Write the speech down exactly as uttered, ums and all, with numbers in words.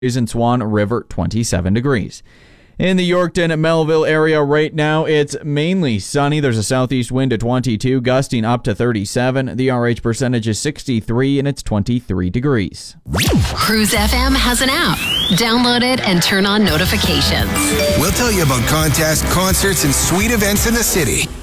in Swan River, twenty-seven degrees. In the Yorkton Melville area right now, it's mainly sunny. There's a southeast wind at twenty-two, gusting up to thirty-seven. The R H percentage is sixty-three, and it's twenty-three degrees. Cruise F M has an app. Download it and turn on notifications. We'll tell you about contests, concerts, and sweet events in the city.